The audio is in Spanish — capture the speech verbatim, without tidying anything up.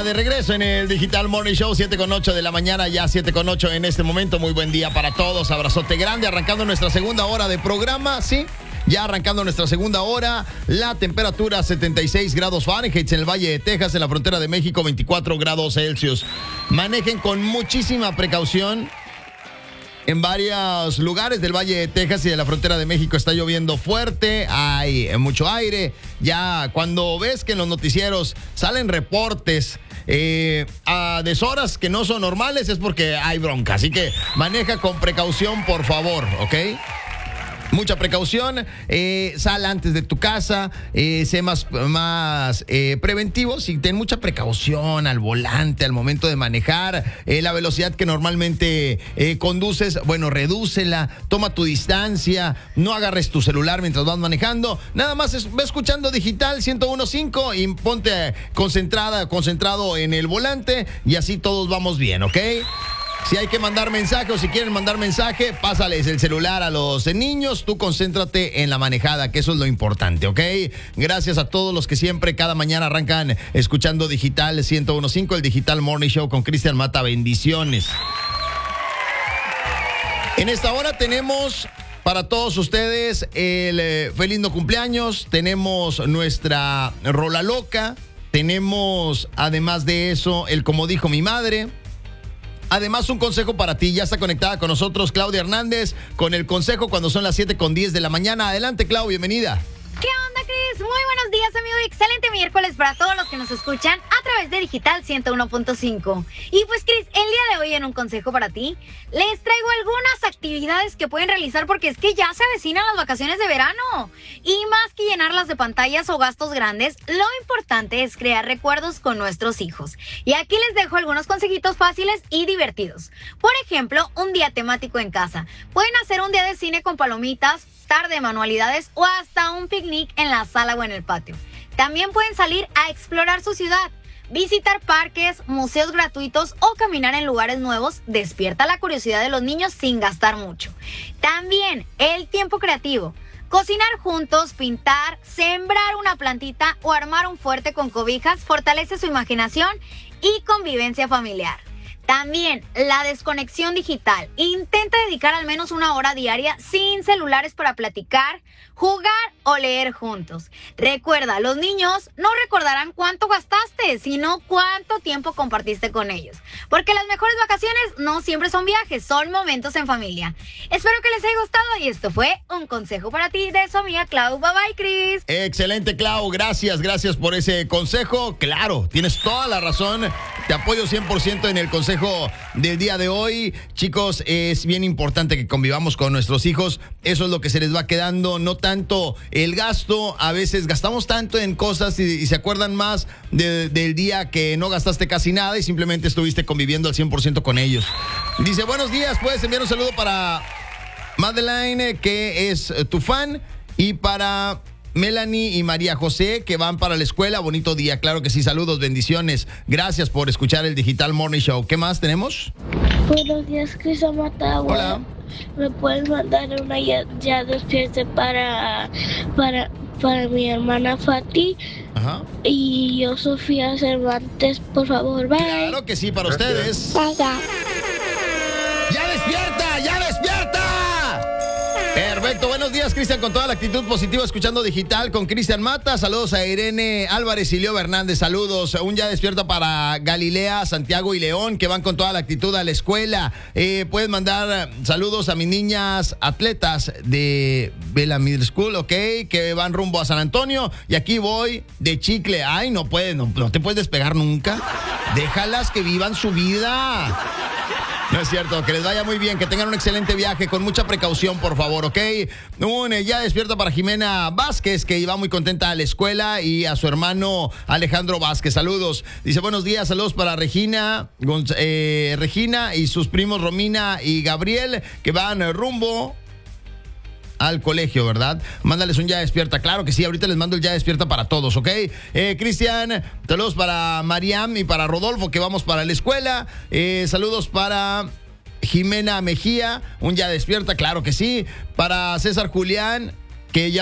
de regreso en el Digital Morning Show, siete con ocho de la mañana, ya siete con ocho en este momento. Muy buen día para todos, abrazote grande, arrancando nuestra segunda hora de programa, ¿sí? Ya arrancando nuestra segunda hora, la temperatura setenta y seis grados Fahrenheit en el Valle de Texas, en la frontera de México veinticuatro grados Celsius. Manejen con muchísima precaución. En varios lugares del Valle de Texas y de la frontera de México está lloviendo fuerte, hay mucho aire. Ya cuando ves que en los noticieros salen reportes eh, a deshoras que no son normales es porque hay bronca. Así que maneja con precaución, por favor, ¿ok? Mucha precaución, eh, sal antes de tu casa, eh, sé más, más eh, preventivo y ten mucha precaución al volante, al momento de manejar. Eh, la velocidad que normalmente eh, conduces, bueno, redúcela, toma tu distancia, no agarres tu celular mientras vas manejando. Nada más es, ve escuchando Digital ciento uno punto cinco y ponte concentrada, concentrado en el volante y así todos vamos bien, ¿ok? Si hay que mandar mensaje o si quieren mandar mensaje, pásales el celular a los niños. Tú concéntrate en la manejada, que eso es lo importante, ¿ok? Gracias a todos los que siempre, cada mañana arrancan escuchando Digital ciento uno punto cinco, el Digital Morning Show con Cristian Mata. Bendiciones. En esta hora tenemos para todos ustedes el eh, feliz no cumpleaños. Tenemos nuestra rola loca. Tenemos, además de eso, el como dijo mi madre. Además, un consejo para ti. Ya está conectada con nosotros Claudia Hernández con el consejo cuando son las siete con diez de la mañana. Adelante, Clau, bienvenida. ¿Qué onda, Cris? Muy buenos días, amigo. Excelente miércoles para todos los que nos escuchan a través de Digital ciento uno punto cinco. Y pues, Cris, el día de hoy en un consejo para ti, les traigo algunas actividades que pueden realizar porque es que ya se avecinan las vacaciones de verano. Y más que llenarlas de pantallas o gastos grandes, lo importante es crear recuerdos con nuestros hijos. Y aquí les dejo algunos consejitos fáciles y divertidos. Por ejemplo, un día temático en casa. Pueden hacer un día de cine con palomitas, tarde de manualidades o hasta un picnic en la sala o en el patio. También pueden salir a explorar su ciudad, visitar parques, museos gratuitos o caminar en lugares nuevos. Despierta la curiosidad de los niños sin gastar mucho. También el tiempo creativo. Cocinar juntos, pintar, sembrar una plantita o armar un fuerte con cobijas fortalece su imaginación y convivencia familiar. También la desconexión digital. Intenta dedicar al menos una hora diaria sin celulares para platicar, jugar o leer juntos. Recuerda, los niños no recordarán cuánto gastaste, sino cuánto tiempo compartiste con ellos. Porque las mejores vacaciones no siempre son viajes, son momentos en familia. Espero que les haya gustado y esto fue un consejo para ti de su amiga Clau. Bye bye, Chris. Excelente, Clau. Gracias, gracias por ese consejo. Claro, tienes toda la razón. Te apoyo cien por ciento en el consejo del día de hoy. Chicos, es bien importante que convivamos con nuestros hijos. Eso es lo que se les va quedando, no tanto el gasto. A veces gastamos tanto en cosas y, y se acuerdan más de, del día que no gastaste casi nada y simplemente estuviste conviviendo al cien por ciento con ellos. Dice, buenos días, puedes enviar un saludo para Madeline, que es tu fan, y para Melanie y María José, que van para la escuela. Bonito día, claro que sí. Saludos, bendiciones. Gracias por escuchar el Digital Morning Show. ¿Qué más tenemos? Buenos días, Cristian Mata. Hola. ¿Me puedes mandar una ya, ya despierte para, para, para mi hermana Fati? Ajá. Y yo, Sofía Cervantes, por favor, bye. Claro que sí, para ustedes. Ya, ya. ¡Ya despierta! ¡Ya despierta! Perfecto, buenos días, Cristian, con toda la actitud positiva, escuchando Digital con Cristian Mata. Saludos a Irene Álvarez y Leo Hernández. Saludos. Un ya despierta para Galilea, Santiago y León, que van con toda la actitud a la escuela. Eh, pueden mandar saludos a mis niñas atletas de Vela Middle School, ok, que van rumbo a San Antonio. Y aquí voy de chicle. Ay, no puedes, no, no te puedes despegar nunca. Déjalas que vivan su vida. No es cierto, que les vaya muy bien, que tengan un excelente viaje, con mucha precaución, por favor, ¿ok? Un eh, ya despierta para Jimena Vázquez, que iba muy contenta a la escuela, y a su hermano Alejandro Vázquez. Saludos. Dice, buenos días, saludos para Regina, eh, Regina y sus primos Romina y Gabriel, que van eh, rumbo al colegio, ¿verdad? Mándales un ya despierta. Claro que sí, ahorita les mando el ya despierta para todos, ¿ok? Eh, Cristian, saludos para Mariam y para Rodolfo, que vamos para la escuela. Eh, saludos para Jimena Mejía, un ya despierta, claro que sí. Para César Julián, que ya